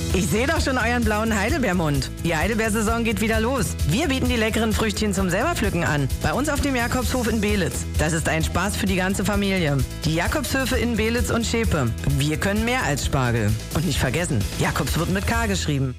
Ich sehe doch schon euren blauen Heidelbeermund. Die Heidelbeersaison geht wieder los. Wir bieten die leckeren Früchtchen zum selberpflücken an. Bei uns auf dem Jakobshof in Beelitz. Das ist ein Spaß für die ganze Familie. Die Jakobshöfe in Beelitz und Schepe. Wir können mehr als Spargel. Und nicht vergessen, Jakobs wird mit K geschrieben.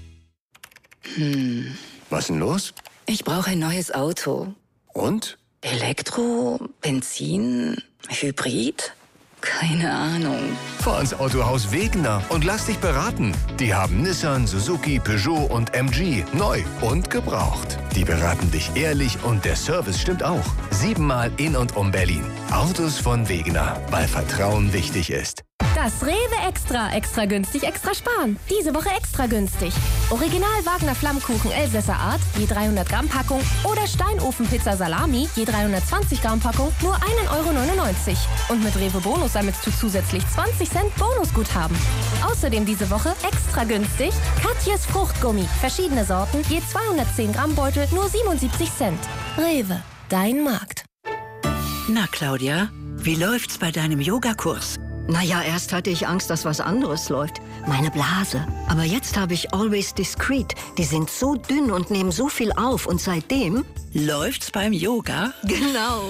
Was denn los? Ich brauche ein neues Auto. Und? Elektro, Benzin, Hybrid? Keine Ahnung. Fahr ins Autohaus Wegener und lass dich beraten. Die haben Nissan, Suzuki, Peugeot und MG. Neu und gebraucht. Die beraten dich ehrlich und der Service stimmt auch. 7-mal in und um Berlin. Autos von Wegener, weil Vertrauen wichtig ist. Das Rewe Extra günstig, extra sparen. Diese Woche extra günstig. Original Wagner Flammkuchen Elsässer Art, je 300 Gramm Packung oder Steinofenpizza Salami, je 320 Gramm Packung, nur 1,99 €. Und mit Rewe Bonus sammelst du zusätzlich 20 Cent Bonusguthaben. Außerdem diese Woche extra günstig Katjes Fruchtgummi, verschiedene Sorten, je 210 Gramm Beutel, nur 77 Cent. Rewe, dein Markt. Na Claudia, wie läuft's bei deinem Yogakurs? Naja, erst hatte ich Angst, dass was anderes läuft. Meine Blase. Aber jetzt habe ich Always Discreet. Die sind so dünn und nehmen so viel auf. Und seitdem... Läuft's beim Yoga? Genau.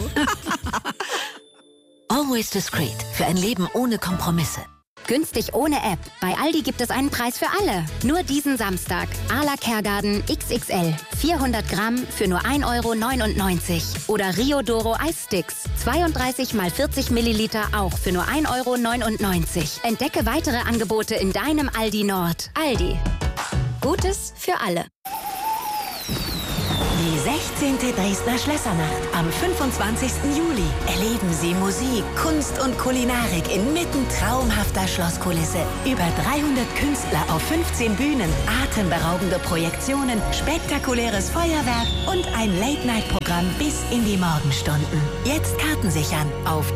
Always Discreet. Für ein Leben ohne Kompromisse. Günstig ohne App. Bei Aldi gibt es einen Preis für alle. Nur diesen Samstag. Arla Kergarten XXL. 400 Gramm für nur 1,99 €. Oder Rio Doro Eissticks. 32 mal 40 Milliliter auch für nur 1,99 €. Entdecke weitere Angebote in deinem Aldi Nord. Aldi. Gutes für alle. Die 16. Dresdner Schlössernacht am 25. Juli. Erleben Sie Musik, Kunst und Kulinarik inmitten traumhafter Schlosskulisse. Über 300 Künstler auf 15 Bühnen, atemberaubende Projektionen, spektakuläres Feuerwerk und ein Late-Night-Programm bis in die Morgenstunden. Jetzt Karten sichern auf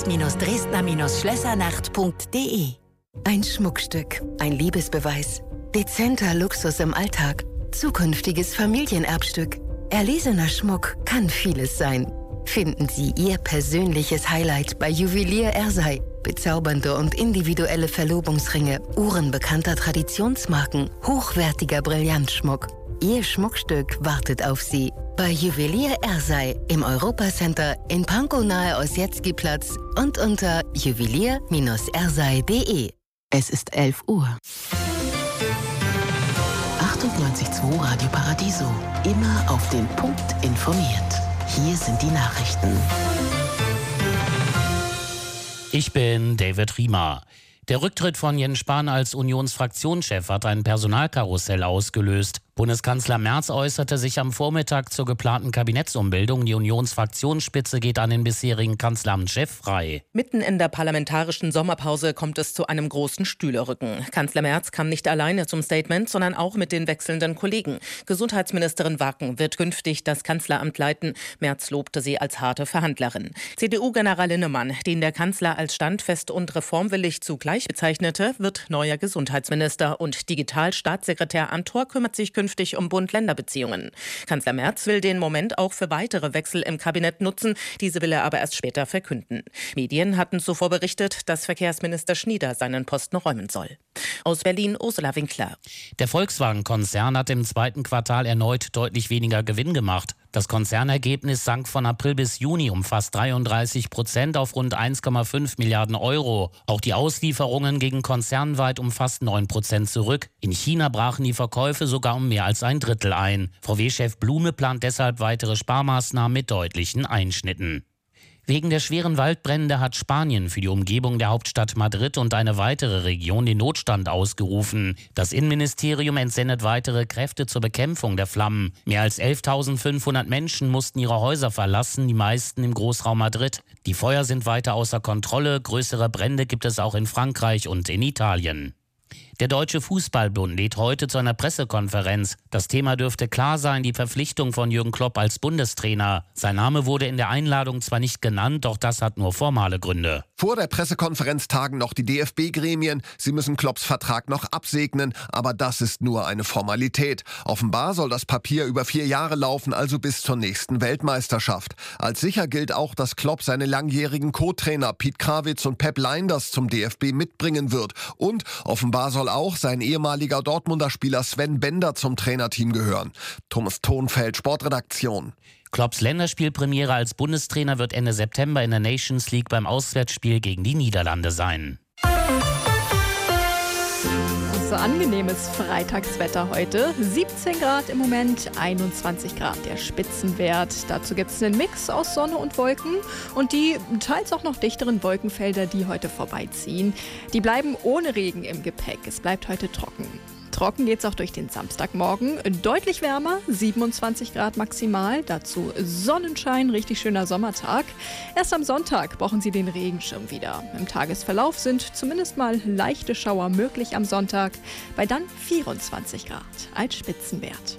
tickets-dresdner-schlössernacht.de. Ein Schmuckstück, ein Liebesbeweis, dezenter Luxus im Alltag, zukünftiges Familienerbstück. Erlesener Schmuck kann vieles sein. Finden Sie Ihr persönliches Highlight bei Juwelier Ersey. Bezaubernde und individuelle Verlobungsringe, Uhren bekannter Traditionsmarken, hochwertiger Brillantschmuck. Ihr Schmuckstück wartet auf Sie bei Juwelier Ersey im Europacenter in Pankow nahe Ossietzky-Platz und unter juwelier-ersey.de. Es ist 11 Uhr. 98.2 Radio Paradiso. Immer auf den Punkt informiert. Hier sind die Nachrichten. Ich bin David Riemer. Der Rücktritt von Jens Spahn als Unionsfraktionschef hat ein Personalkarussell ausgelöst. Bundeskanzler Merz äußerte sich am Vormittag zur geplanten Kabinettsumbildung. Die Unionsfraktionsspitze geht an den bisherigen Kanzleramtschef frei. Mitten in der parlamentarischen Sommerpause kommt es zu einem großen Stühlerücken. Kanzler Merz kam nicht alleine zum Statement, sondern auch mit den wechselnden Kollegen. Gesundheitsministerin Wacken wird künftig das Kanzleramt leiten. Merz lobte sie als harte Verhandlerin. CDU-General Linnemann, den der Kanzler als standfest und reformwillig zugleich bezeichnete, wird neuer Gesundheitsminister und Digitalstaatssekretär Amthor kümmert sich künftig um Bund-Länder-Beziehungen. Kanzler Merz will den Moment auch für weitere Wechsel im Kabinett nutzen. Diese will er aber erst später verkünden. Medien hatten zuvor berichtet, dass Verkehrsminister Schnieder seinen Posten räumen soll. Aus Berlin Ursula Winkler. Der Volkswagen-Konzern hat im zweiten Quartal erneut deutlich weniger Gewinn gemacht. Das Konzernergebnis sank von April bis Juni um fast 33% auf rund 1,5 Milliarden Euro. Auch die Auslieferungen gingen konzernweit um fast 9% zurück. In China brachen die Verkäufe sogar um mehr als ein Drittel ein. VW-Chef Blume plant deshalb weitere Sparmaßnahmen mit deutlichen Einschnitten. Wegen der schweren Waldbrände hat Spanien für die Umgebung der Hauptstadt Madrid und eine weitere Region den Notstand ausgerufen. Das Innenministerium entsendet weitere Kräfte zur Bekämpfung der Flammen. Mehr als 11.500 Menschen mussten ihre Häuser verlassen, die meisten im Großraum Madrid. Die Feuer sind weiter außer Kontrolle. Größere Brände gibt es auch in Frankreich und in Italien. Der Deutsche Fußballbund lädt heute zu einer Pressekonferenz. Das Thema dürfte klar sein, die Verpflichtung von Jürgen Klopp als Bundestrainer. Sein Name wurde in der Einladung zwar nicht genannt, doch das hat nur formale Gründe. Vor der Pressekonferenz tagen noch die DFB-Gremien. Sie müssen Klopps Vertrag noch absegnen, aber das ist nur eine Formalität. Offenbar soll das Papier über 4 Jahre laufen, also bis zur nächsten Weltmeisterschaft. Als sicher gilt auch, dass Klopp seine langjährigen Co-Trainer Piet Krawitz und Pep Lijnders zum DFB mitbringen wird. Und offenbar soll auch sein ehemaliger Dortmunder Spieler Sven Bender zum Trainerteam gehören. Thomas Thonfeld, Sportredaktion. Klopps Länderspielpremiere als Bundestrainer wird Ende September in der Nations League beim Auswärtsspiel gegen die Niederlande sein. So angenehmes Freitagswetter heute. 17 Grad im Moment, 21 Grad der Spitzenwert. Dazu gibt es einen Mix aus Sonne und Wolken und die teils auch noch dichteren Wolkenfelder, die heute vorbeiziehen. Die bleiben ohne Regen im Gepäck. Es bleibt heute trocken. Trocken geht's auch durch den Samstagmorgen. Deutlich wärmer, 27 Grad maximal. Dazu Sonnenschein, richtig schöner Sommertag. Erst am Sonntag brauchen Sie den Regenschirm wieder. Im Tagesverlauf sind zumindest mal leichte Schauer möglich am Sonntag. Bei dann 24 Grad als Spitzenwert.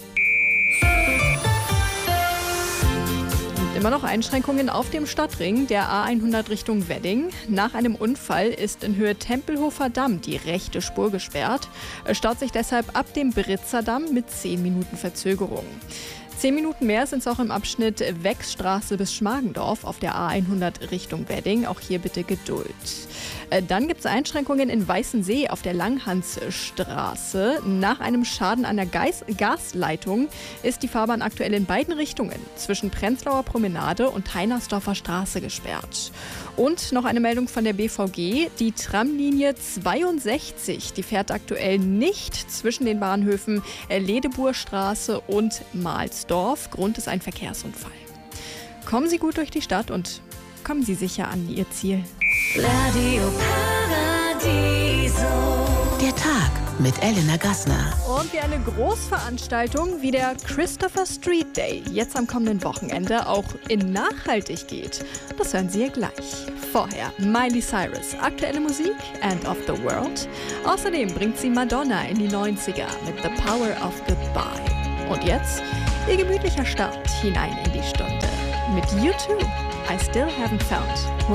Immer noch Einschränkungen auf dem Stadtring der A100 Richtung Wedding. Nach einem Unfall ist in Höhe Tempelhofer Damm die rechte Spur gesperrt. Es staut sich deshalb ab dem Britzer Damm mit 10 Minuten Verzögerung. 10 Minuten mehr sind es auch im Abschnitt Wechsstraße bis Schmargendorf auf der A100 Richtung Wedding. Auch hier bitte Geduld. Dann gibt es Einschränkungen in Weißensee auf der Langhansstraße. Nach einem Schaden an der Gasleitung ist die Fahrbahn aktuell in beiden Richtungen zwischen Prenzlauer Promenade und Heinersdorfer Straße gesperrt. Und noch eine Meldung von der BVG. Die Tramlinie 62, die fährt aktuell nicht zwischen den Bahnhöfen Ledeburstraße und Mahlsdorf. Grund ist ein Verkehrsunfall. Kommen Sie gut durch die Stadt und kommen Sie sicher an Ihr Ziel. Radio Paradiso. Der Tag mit Elena Gassner. Und wie eine Großveranstaltung wie der Christopher Street Day jetzt am kommenden Wochenende auch in nachhaltig geht, das hören Sie ja gleich. Vorher Miley Cyrus, aktuelle Musik, End of the World. Außerdem bringt sie Madonna in die 90er mit The Power of Goodbye. Und jetzt ihr gemütlicher Start hinein in die Stunde mit U2, I Still Haven't Found